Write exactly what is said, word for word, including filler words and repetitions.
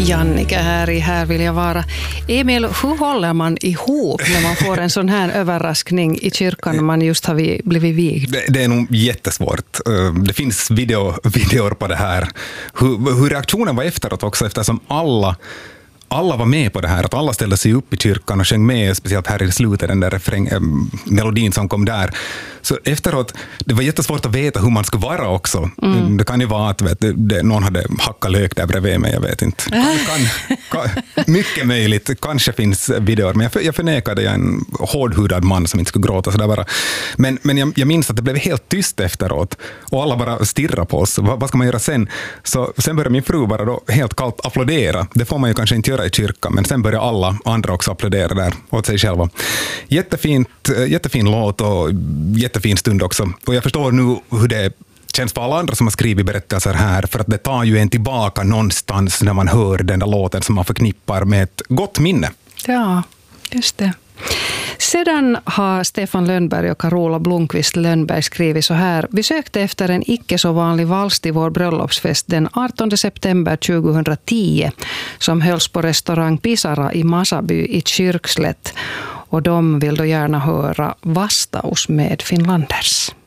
Jannike här i Här vill jag vara. Emil, hur håller man ihop när man får en sån här överraskning i kyrkan när man just har blivit vigd? Det, det är nog jättesvårt. Det finns video, videor på det här. Hur, hur reaktionen var efteråt också, eftersom alla Alla var med på det här, att alla ställde sig upp i kyrkan och sjöng med, speciellt här i slutet, den där refräng, äh, melodin som kom där. Så efteråt, det var jättesvårt att veta hur man skulle vara också. Mm. Det kan ju vara att vet, det, någon hade hackat lök där bredvid mig, jag vet inte. Kan, kan, kan, mycket möjligt, kanske finns videor, men jag, jag förnekade jag en hårdhudad man som inte skulle gråta sådär bara. Men, men jag, jag minns att det blev helt tyst efteråt och alla bara stirrade på oss. Vad, vad ska man göra sen? Så sen började min fru bara då helt kallt applådera. Det får man ju kanske inte göra i kyrkan, men sen börjar alla andra också applådera där åt sig själva. Jättefint, jättefin låt och jättefin stund också. Och jag förstår nu hur det känns för alla andra som har skrivit berättelser här, för att det tar ju en tillbaka någonstans när man hör den där låten som man förknippar med ett gott minne. Ja, just det. Sedan har Stefan Lönnberg och Carola Blomqvist Lönnberg skrivit så här. Vi sökte efter en icke så vanlig vals till vår bröllopsfest den artonde september tjugohundratio som hölls på restaurang Pisara i Masaby i Kyrkslätt. Och de vill då gärna höra Vastaus med Finlanders.